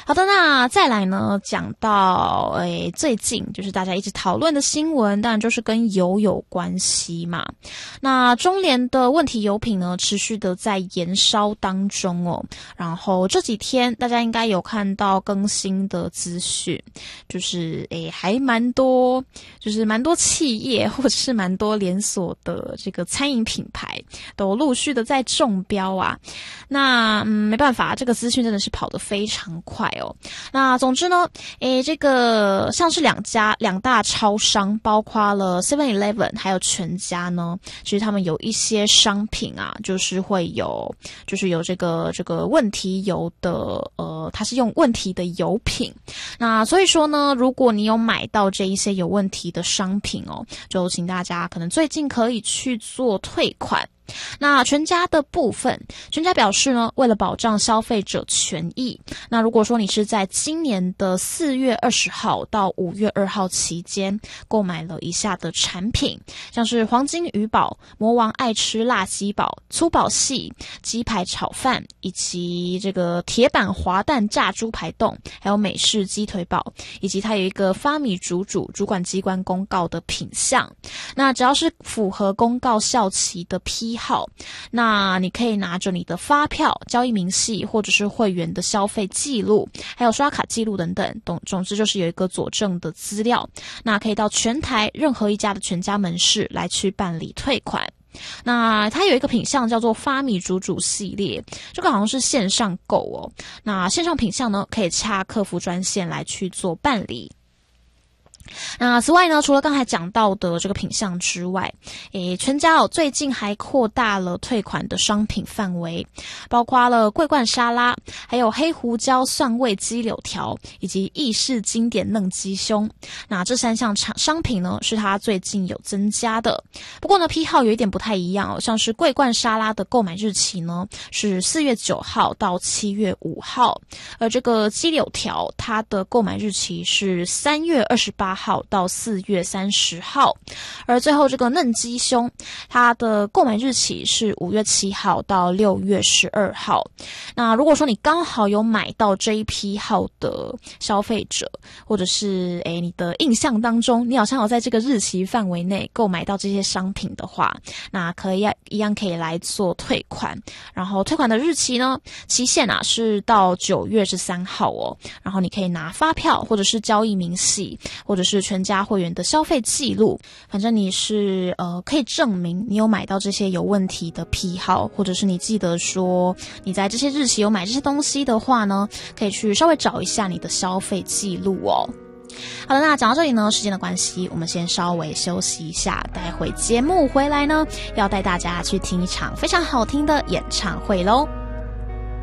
好的，那再来呢，讲到最近就是大家一直讨论的新闻，当然就是跟油有关系嘛。那中联的问题油品呢，持续的在延烧当中哦。然后这几天大家应该有看到更新的资讯，就是还蛮多，就是蛮多企业或者是蛮多连锁的这个餐饮品牌都陆续的在中标啊。那没办法，这个资讯真的是跑得非常快哦。那总之呢，这个像是两大超商，包括了 7-Eleven 还有全家呢，其实他们有一些商品啊，就是会有这个问题油的它是用问题的油品。那所以说呢，如果你有买到这一些有问题的商品哦，就请大家可能最近可以去做退款。那全家的部分，全家表示呢，为了保障消费者权益，那如果说你是在今年的4月20号到5月2号期间购买了以下的产品，像是黄金鱼堡、魔王爱吃辣鸡堡、粗宝系鸡排炒饭，以及这个铁板滑蛋炸猪排冻，还有美式鸡腿堡，以及它有一个发米主管机关公告的品项，那只要是符合公告效期的批号，那你可以拿着你的发票、交易明细或者是会员的消费记录，还有刷卡记录等等，总之就是有一个佐证的资料，那可以到全台任何一家的全家门市来去办理退款。那它有一个品项叫做发米煮系列，这个好像是线上购哦。那线上品项呢，可以洽客服专线来去做办理。那此外呢，除了刚才讲到的这个品项之外，全家最近还扩大了退款的商品范围，包括了桂冠沙拉，还有黑胡椒蒜味鸡柳条，以及意式经典嫩鸡胸。那这3项商品呢，是它最近有增加的。不过呢，批号有一点不太一样哦，像是桂冠沙拉的购买日期呢，是4月9号到7月5号，而这个鸡柳条它的购买日期是3月28号到4月30号，而最后这个嫩鸡胸，它的购买日期是5月7号到6月12号。那如果说你刚好有买到这一批号的消费者，或者是你的印象当中，你好像有在这个日期范围内购买到这些商品的话，那一样可以来做退款。然后退款的日期呢，期限啊是到9月13号哦。然后你可以拿发票或者是交易明细，或者是全家会员的消费记录，反正你是可以证明你有买到这些有问题的批号，或者是你记得说你在这些日期有买这些东西的话呢，可以去稍微找一下你的消费记录哦。好的，那讲到这里呢，时间的关系，我们先稍微休息一下，待会节目回来呢，要带大家去听一场非常好听的演唱会咯。